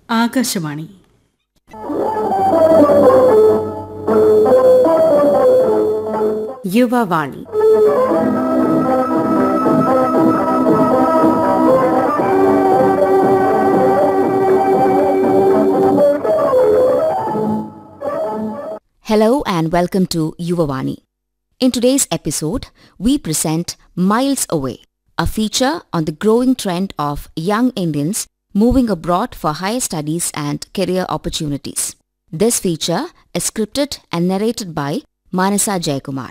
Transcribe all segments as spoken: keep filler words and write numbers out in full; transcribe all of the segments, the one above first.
Akashvani. Yuvavani. Hello and welcome to Yuvavani. In today's episode, we present Miles Away, a feature on the growing trend of young Indians moving abroad for higher studies and career opportunities. This feature is scripted and narrated by Manasa Jayakumar.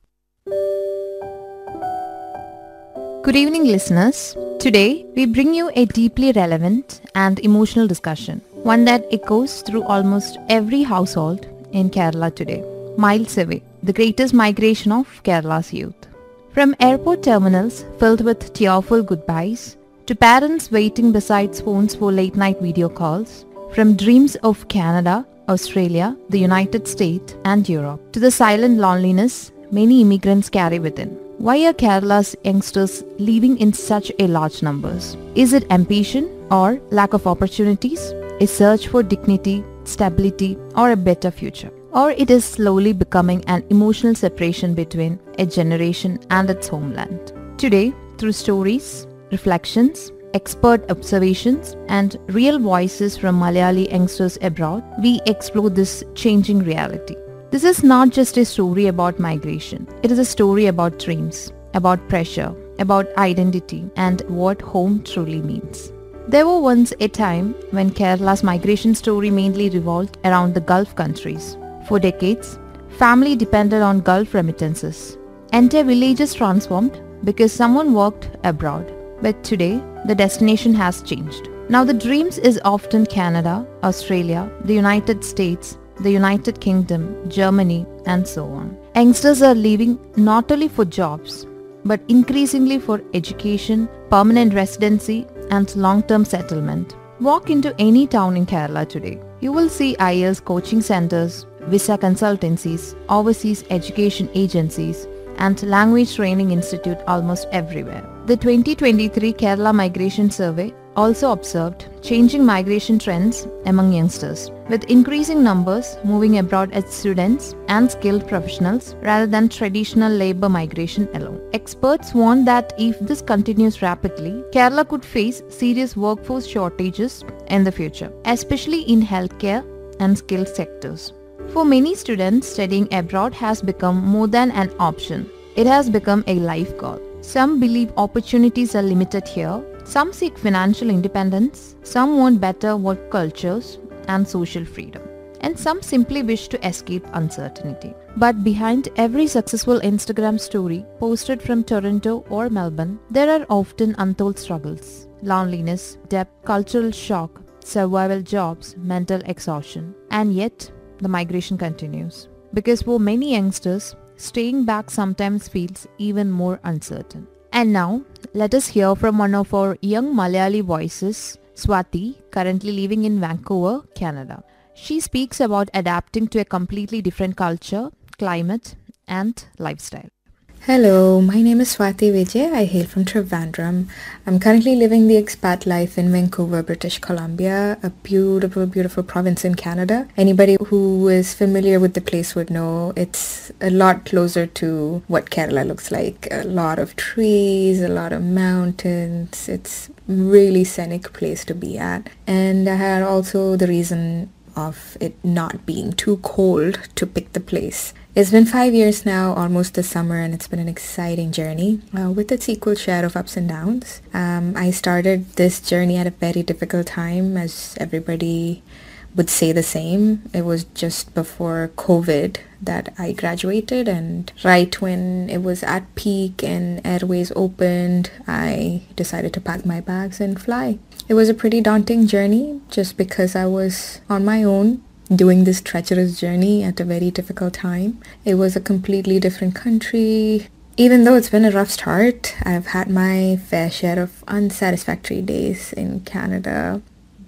Good evening, listeners. Today, we bring you a deeply relevant and emotional discussion, one that echoes through almost every household in Kerala today. Miles Away, the greatest migration of Kerala's youth. From airport terminals filled with tearful goodbyes, to parents waiting beside phones for late-night video calls, from dreams of Canada, Australia, the United States and Europe, to the silent loneliness many immigrants carry within. Why are Kerala's youngsters leaving in such a large numbers? Is it ambition or lack of opportunities, a search for dignity, stability or a better future? Or it is slowly becoming an emotional separation between a generation and its homeland? Today, through stories, reflections, expert observations and real voices from Malayali youngsters abroad, we explore this changing reality. This is not just a story about migration. It is a story about dreams, about pressure, about identity and what home truly means. There was once a time when Kerala's migration story mainly revolved around the Gulf countries. For decades, family depended on Gulf remittances. Entire villages transformed because someone worked abroad. But today, the destination has changed. Now the dreams is often Canada, Australia, the United States, the United Kingdom, Germany, and so on. Youngsters are leaving not only for jobs, but increasingly for education, permanent residency, and long-term settlement. Walk into any town in Kerala today. You will see I E L T S coaching centers, visa consultancies, overseas education agencies, and language training institute almost everywhere. The twenty twenty-three Kerala Migration Survey also observed changing migration trends among youngsters, with increasing numbers moving abroad as students and skilled professionals rather than traditional labor migration alone. Experts warn that if this continues rapidly, Kerala could face serious workforce shortages in the future, especially in healthcare and skilled sectors. For many students, studying abroad has become more than an option. It has become a life goal. Some believe opportunities are limited here. Some seek financial independence. Some want better work cultures and social freedom. And some simply wish to escape uncertainty. But behind every successful Instagram story posted from Toronto or Melbourne, there are often untold struggles. Loneliness, debt, cultural shock, survival jobs, mental exhaustion. And yet, the migration continues. Because for many youngsters, staying back sometimes feels even more uncertain. And now, let us hear from one of our young Malayali voices, Swati, currently living in Vancouver, Canada. She speaks about adapting to a completely different culture, climate, and lifestyle. Hello, my name is Swati Vijay. I hail from Trivandrum. I'm currently living the expat life in Vancouver, British Columbia, a beautiful, beautiful province in Canada. Anybody who is familiar with the place would know it's a lot closer to what Kerala looks like. A lot of trees, a lot of mountains. It's really scenic place to be at. And I had also the reason of it not being too cold to pick the place. It's been five years now, almost this summer, and it's been an exciting journey uh, with its equal share of ups and downs. Um, I started this journey at a very difficult time, as everybody would say the same. It was just before COVID that I graduated, and right when it was at peak and airways opened, I decided to pack my bags and fly. It was a pretty daunting journey just because I was on my own, doing this treacherous journey at a very difficult time. It was a completely different country. Even though it's been a rough start, I've had my fair share of unsatisfactory days in Canada,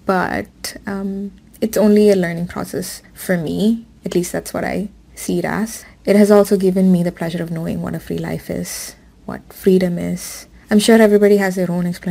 but um, it's only a learning process for me. At least that's what I see it as. It has also given me the pleasure of knowing what a free life is, what freedom is. I'm sure everybody has their own explanation